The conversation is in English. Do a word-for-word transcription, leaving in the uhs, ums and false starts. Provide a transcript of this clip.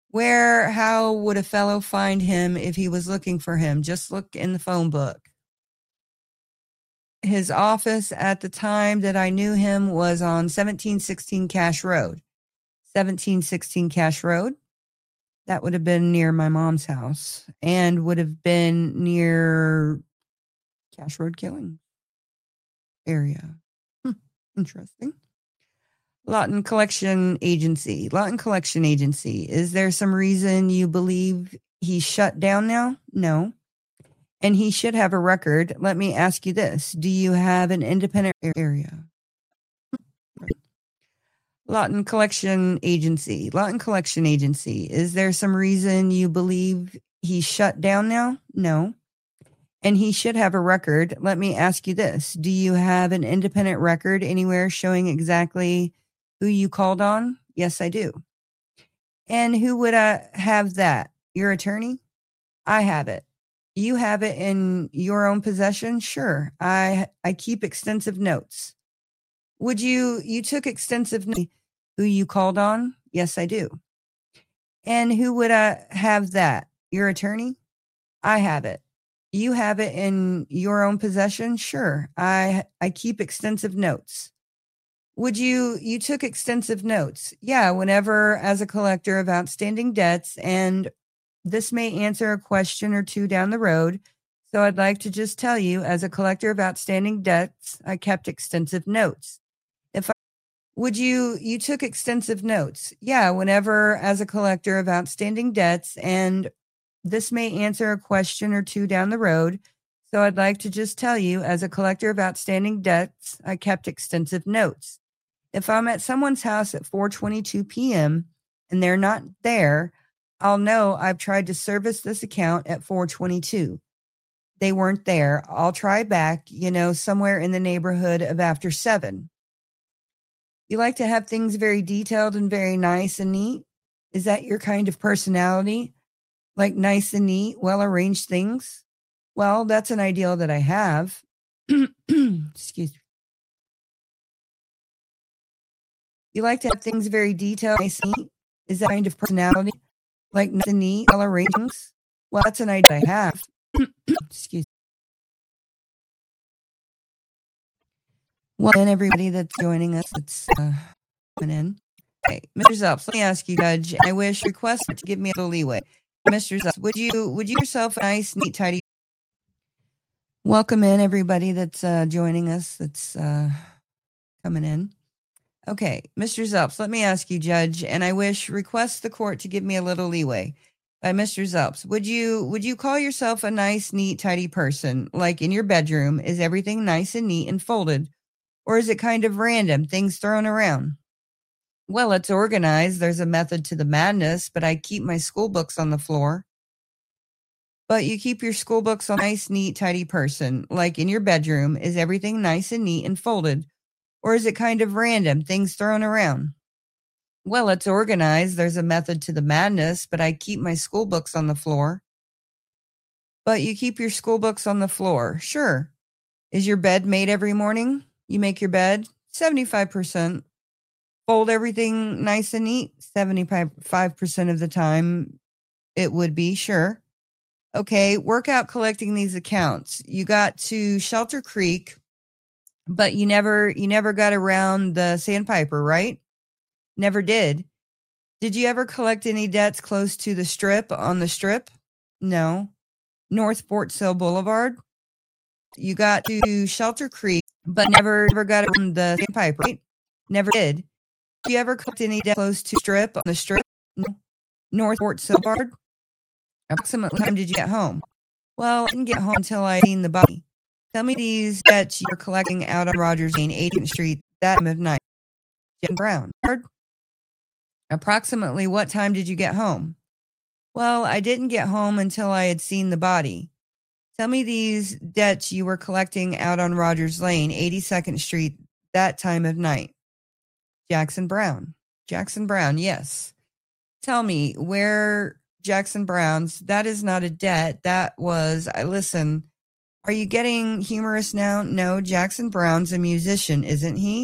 Where, how would a fellow find him if he was looking for him? Just look in the phone book. His office at the time that I knew him was on seventeen sixteen Cash Road. seventeen sixteen Cash Road. That would have been near my mom's house and would have been near Cash Road Killing area. Hmm, interesting. Lawton Collection Agency. Lawton Collection Agency. Is there some reason you believe he's shut down now? No. And he should have a record. Let me ask you this. Do you have an independent area? Lawton Collection Agency. Lawton Collection Agency. Is there some reason you believe he's shut down now? No. And he should have a record. Let me ask you this. Do you have an independent record anywhere showing exactly who you called on? Yes, I do. And who would uh, have that? Your attorney? I have it. You have it in your own possession? Sure. I I keep extensive notes. Would you, you took extensive notes who you called on? Yes, I do. And who would uh, have that? Your attorney? I have it. You have it in your own possession? Sure. I I keep extensive notes. Would you, you took extensive notes? Yeah, whenever as a collector of outstanding debts, and this may answer a question or two down the road. So I'd like to just tell you, as a collector of outstanding debts, I kept extensive notes. If I, would you, you took extensive notes? Yeah, whenever as a collector of outstanding debts, and this may answer a question or two down the road. So I'd like to just tell you, as a collector of outstanding debts, I kept extensive notes. If I'm at someone's house at four twenty-two p.m. and they're not there, I'll know I've tried to service this account at four twenty-two. They weren't there. I'll try back, you know, somewhere in the neighborhood of after seven. You like to have things very detailed and very nice and neat? Is that your kind of personality? Like nice and neat, well-arranged things? Well, that's an ideal that I have. Excuse me. You like to have things very detailed, nice and neat? Is that kind of personality? Like nice and neat, well-arranged things? Well, that's an ideal I have. Excuse me. Well, and everybody that's joining us, that's uh, coming in. Okay, Mister Zelps, let me ask you, Judge. I wish request to give me a little leeway. Mister Zelps, would you would you yourself a nice, neat, tidy? Welcome in, everybody that's uh, joining us, that's uh, coming in. Okay, Mister Zelps, let me ask you, Judge, and I wish request the court to give me a little leeway. By Mister Zelps, would you would you call yourself a nice, neat, tidy person? Like in your bedroom, is everything nice and neat and folded? Or is it kind of random, things thrown around? Well, it's organized. There's a method to the madness, but I keep my school books on the floor. But you keep your school books on a nice, neat, tidy person. Like in your bedroom, is everything nice and neat and folded? Or is it kind of random, things thrown around? Well, it's organized. There's a method to the madness, but I keep my school books on the floor. But you keep your school books on the floor. Sure. Is your bed made every morning? You make your bed? seventy-five percent. Fold everything nice and neat? seventy-five percent of the time it would be, sure. Okay, work out collecting these accounts. You got to Shelter Creek, but you never you never got around the Sandpiper, right? Never did. Did you ever collect any debts close to the Strip, on the Strip? No. North Fort Sill Boulevard? You got to Shelter Creek, but never, never got around the Sandpiper, right? Never did. Did you ever collect any debts close to Strip, on the Strip? No. North Fort Sill Boulevard? Approximately what time did you get home? Well, I didn't get home until I seen the body. Tell me these debts you were collecting out on Rogers Lane, eighteenth Street, that time of night. Jim Brown. Approximately what time did you get home? Well, I didn't get home until I had seen the body. Tell me these debts you were collecting out on Rogers Lane, eighty-second Street, that time of night. Jackson Brown. Jackson Brown, yes. Tell me where Jackson Brown's, that is not a debt. That was, I listen, are you getting humorous now? No, Jackson Brown's a musician, isn't he?